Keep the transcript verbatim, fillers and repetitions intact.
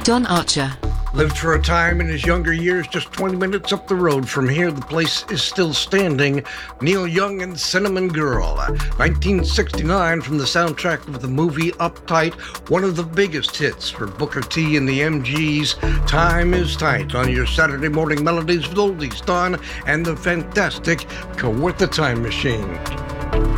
Don Archer. Lived for a time in his younger years just twenty minutes up the road from here. The place is still standing. Neil Young and Cinnamon Girl. nineteen sixty-nine from the soundtrack of the movie Uptight. One of the biggest hits for Booker T and the M Gs. Time is Tight on your Saturday morning melodies with Oldies Dawn and the fantastic Kawartha Time Machine.